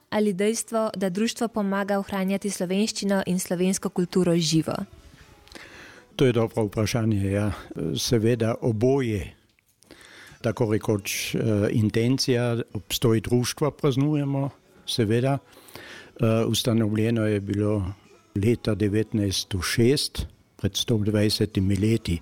ali dejstvo, da društvo pomaga ohranjati slovenščino in slovensko kulturo živo? To je dobro vprašanje, ja. Seveda oboje. Tako rekoč intencija, obstoj društva praznujemo, seveda. Ustanovljeno je bilo leta 1906, pred 120 leti.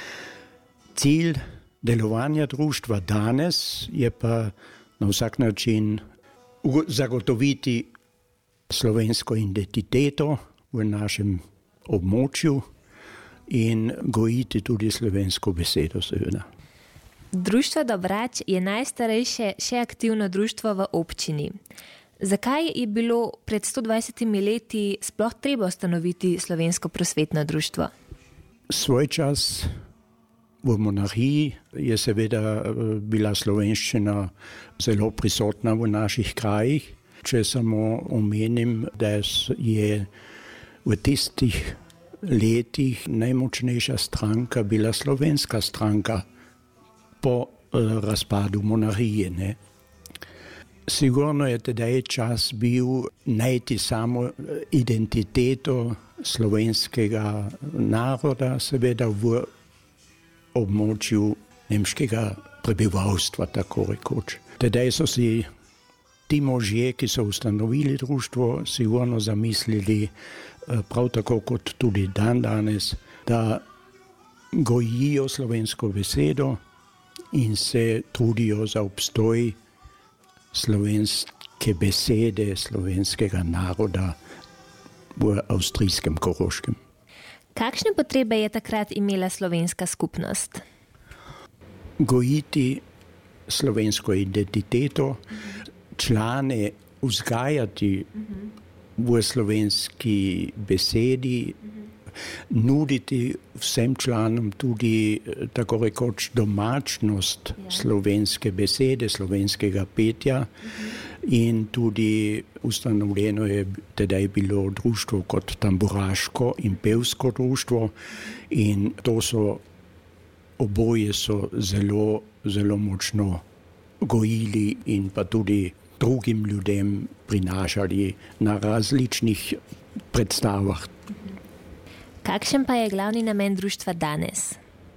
Cilj delovanja društva danes je pa na vsak način zagotoviti slovensko identiteto v našem območju in gojiti tudi slovensko besedo, seveda. Društvo Dobrač je najstarejše še aktivno društvo v občini. Zakaj je bilo pred 120 leti sploh treba ustanoviti slovensko prosvetno društvo? Svoj čas v monarhiji je seveda bila slovenščina zelo prisotna v naših krajih. Če samo omenim, da je v tistih letih najmočnejša stranka bila slovenska stranka po razpadu monarhije, ne. Sigurno je tedaj čas bil najti samo identiteto slovenskega naroda, seveda v območju nemškega prebivalstva, tako rekoč. Tedaj so si ti možje, ki so ustanovili društvo, sigurno zamislili, prav tako kot tudi danes, da gojijo slovensko besedo in se trudijo za obstoj slovenske besede, slovenskega naroda v avstrijskem Koroškem. Kakšne potrebe je takrat imela slovenska skupnost? Gojiti slovensko identiteto, člane vzgajati v slovenski besedi, nuditi vsem članom tudi tako rekoč domačnost slovenske besede, slovenskega petja in tudi ustanovljeno je tedaj bilo društvo kot tamburaško in pevsko društvo in to so oboje so zelo, zelo močno gojili in pa tudi drugim ljudem prinašali na različnih predstavah. Kakšen pa je glavni namen društva danes?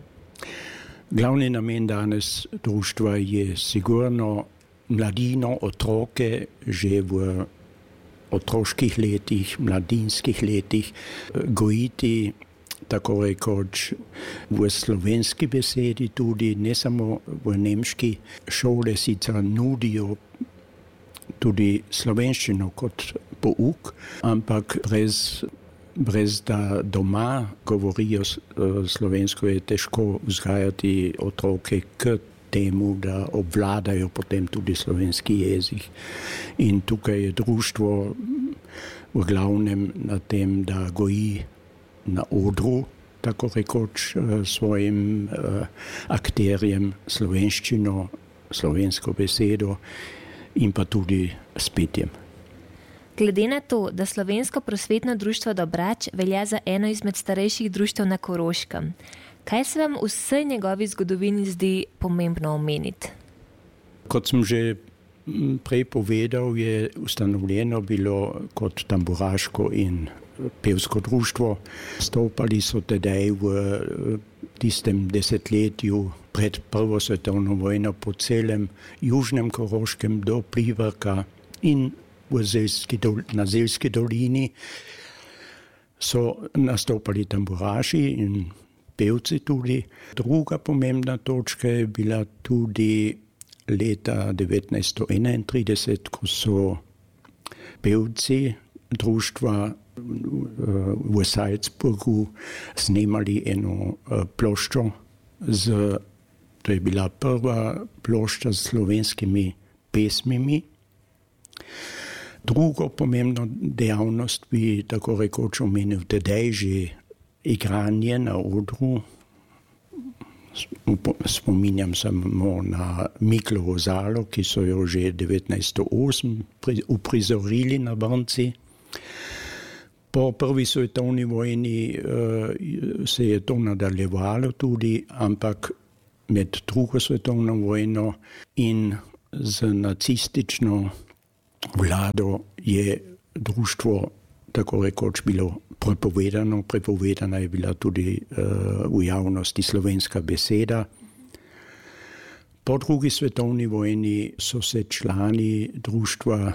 Glavni namen danes društva je sigurno mladino, otroke že v otroških letih, mladinskih letih gojiti tako rekoč v slovenski besedi tudi, ne samo v nemški. Šole sicer nudijo tudi slovenščino kot pouk, ampak brez da doma govorijo slovensko, je težko vzgajati otroke k temu, da obvladajo potem tudi slovenski jezik. In tukaj je društvo v glavnem na tem, da goji na odru, tako rekoč svojim akterjem slovenščino, slovensko besedo in pa tudi s petjem. Glede na to, da Slovensko prosvetno društvo Dobrač velja za eno izmed starejših društev na Koroškem, kaj se vam v vsej njegovi zgodovini zdi pomembno omeniti? Kot sem že prej povedal, je ustanovljeno bilo kot tamburaško in pevsko društvo. Stopali so tedaj v tistem desetletju pred Prvo svetovno vojno po celem južnem Koroškem do Pliberka in na Zelski dolini so nastopali tamburaši in pevci tudi. Druga pomembna točka je bila tudi leta 1931, ko so pevci društva v Salzburgu snemali eno ploščo, to je bila prva plošča s slovenskimi pesmimi. Drugo pomembno dejavnost bi tako rekoč omenil tedaj že igranje na odru. Spominjam samo na Miklovo zalo, ki so jo že 1908 uprizorili na Brnci. Po prvi svetovni vojni se je to nadaljevalo tudi, ampak med drugo svetovno vojno in z nacistično vlado je društvo tako rekoč bilo prepovedana je bila tudi v javnosti slovenska beseda. Po drugi svetovni vojni so se člani društva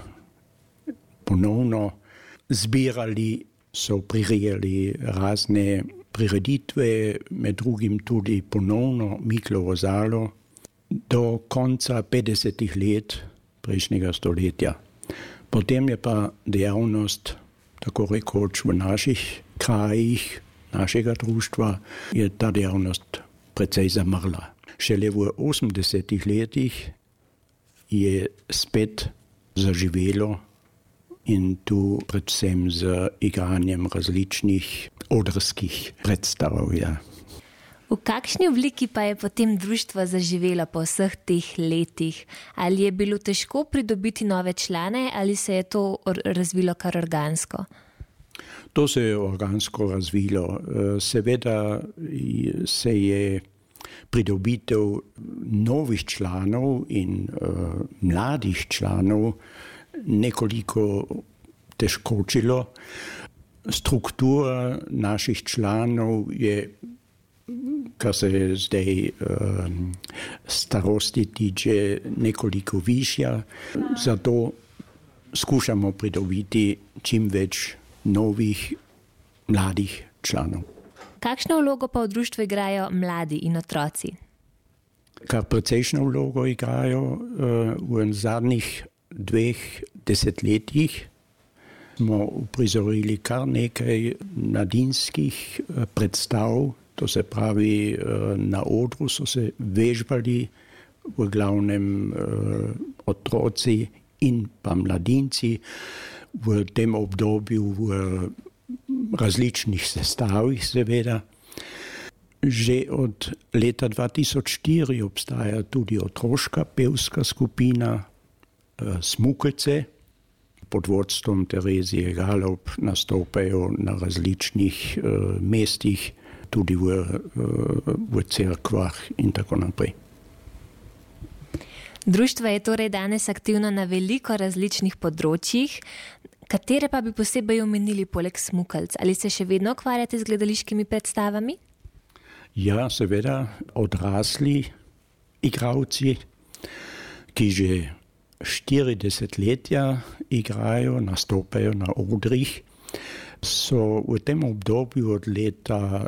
ponovno zbirali, so priredili razne prireditve, med drugim tudi ponovno Miklovo zalo do konca 50. let prejšnjega stoletja. Potem je pa dejavnost, tako rekoč v naših krajih, našega društva, je ta dejavnost precej zamrla. Šele v 80. letih je spet zaživelo in tu predvsem z igranjem različnih odrskih predstav. Ja. V kakšni obliki pa je potem društvo zaživelo po vseh teh letih? Ali je bilo težko pridobiti nove člane ali se je to razvilo kar organsko? To se je organsko razvilo. Seveda se je pridobitev novih članov in mladih članov nekoliko težkočilo. Struktura naših članov je, kar se zdaj starosti tiče, nekoliko višja. Zato skušamo pridobiti čim več novih mladih članov. Kakšno vlogo pa v društvu igrajo mladi in otroci? Kar precejšno vlogo igrajo. V zadnjih 2 desetletjih smo uprizorili kar nekaj mladinskih predstav, to se pravi na odru so se vežbali v glavnem otroci in pa mladinci v tem obdobju v različnih sestavih seveda. Že od leta 2004 obstaja tudi otroška pevska skupina Smukelce. Pod vodstvom Terezije Galob nastopajo na različnih mestih, tudi v cerkvah in tako naprej. Društvo je torej danes aktivno na veliko različnih področjih. Katere pa bi posebej omenili poleg Smukelc? Ali se še vedno ukvarjate z gledališkimi predstavami? Ja, seveda, odrasli igralci, ki že 4 desetletja igrajo, nastopajo na odrih, so v tem obdobju od leta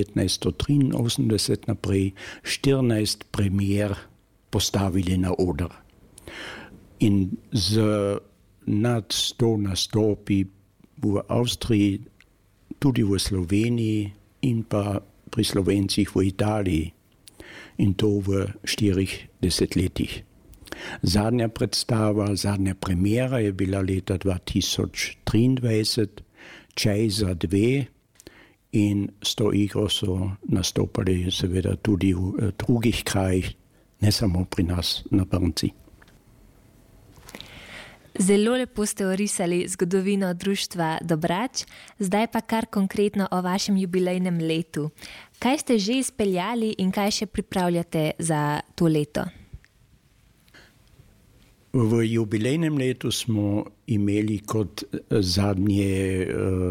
1983 naprej 14 premier postavili na oder. In z nad 100 nastopi v Avstriji, tudi v Sloveniji in pa pri Slovencih v Italiji. In to v 4 desetletjih. Zadnja predstava, zadnja premiera je bila leta 2023, Čajza 2, in s to igro so nastopali seveda tudi v drugih krajih, ne samo pri nas na Brnci. Zelo lepo ste orisali zgodovino društva Dobrač, zdaj pa kar konkretno o vašem jubilejnem letu. Kaj ste že izpeljali in kaj še pripravljate za to leto? V jubilejnem letu smo imeli kot zadnje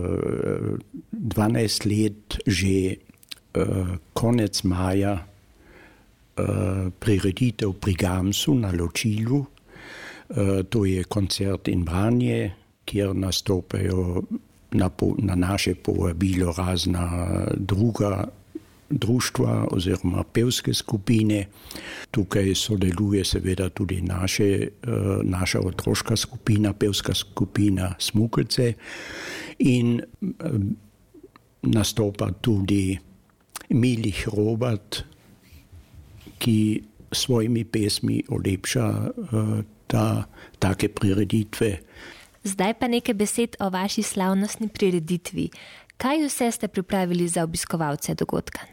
12 let že konec maja prireditev pri Gamsu na Ločilu. To je koncert in branje, kjer nastopajo na naše povabilo razna druga društva oziroma pevske skupine. Tukaj sodeluje seveda tudi naša otroška skupina, pevska skupina Smukelce, in nastopa tudi Milih Robat, ki svojimi pesmi olepša take prireditve. Zdaj pa nekaj besed o vaši slavnostni prireditvi. Kaj vse ste pripravili za obiskovalce dogodka?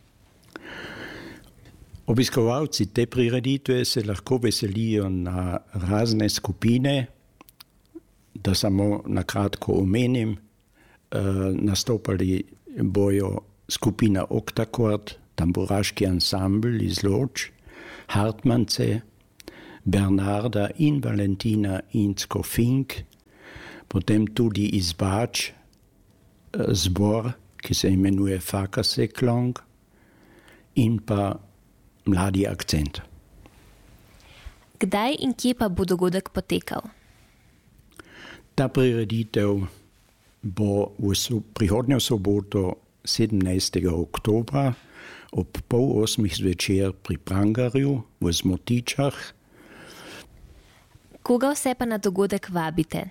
Obiskovalci te prireditve se lahko veselijo na razne skupine. Da samo na kratko omenim, nastopali bojo skupina Oktakord, tamburaški ansambl iz Loč, Hartmance, Bernarda in Valentina Incko-Fink, potem tudi izbač, zbor, ki se imenuje Fakaseklong, in pa Mladi akcent. Kdaj in kje pa bo dogodek potekal? Ta prireditev bo prihodnjo soboto 17. oktobra ob 7:30 zvečer pri Prangarju v Zmotičah. Koga vse pa na dogodek vabite?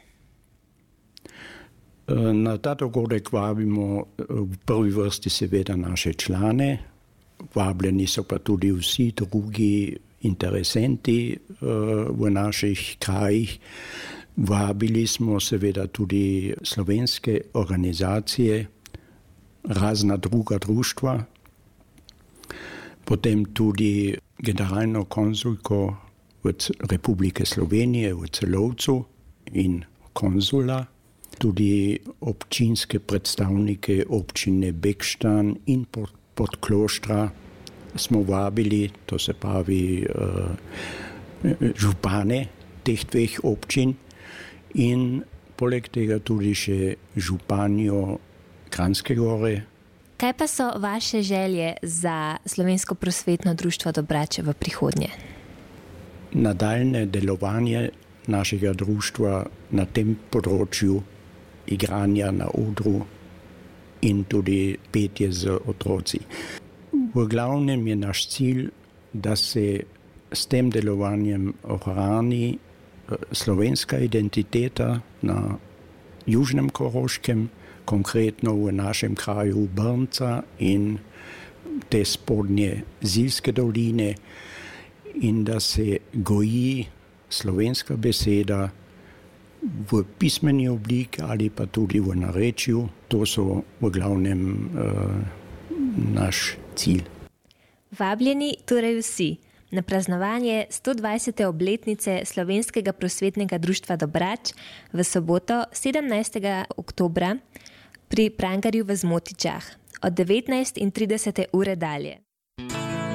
Na ta dogodek vabimo v prvi vrsti seveda naše člane, vabljeni so pa tudi vsi drugi interesenti v naših krajih. Vabili smo seveda tudi slovenske organizacije, razna druga društva, potem tudi generalno konzulko Republike Slovenije v Celovcu in konzula, tudi občinske predstavnike občine Bekštan in Podkloštra smo vabili, to se pravi župane teh dveh občin in poleg tega tudi še županjo Kranjske Gore. Kaj pa so vaše želje za Slovensko prosvetno društvo Dobrač v prihodnje? Nadaljne delovanje našega društva na tem področju igranja na odru in tudi petje z otroci. V glavnem je naš cilj, da se s tem delovanjem ohrani slovenska identiteta na Južnem Koroškem, konkretno v našem kraju Brnca in te spodnje Zilske doline, in da se goji slovenska beseda v pismeni obliki ali pa tudi v narečju. To so v glavnem naš cilj. Vabljeni torej vsi na praznovanje 120. obletnice Slovenskega prosvetnega društva Dobrač v soboto 17. oktobra pri Prangarju v Zmotičah od 19:30 dalje.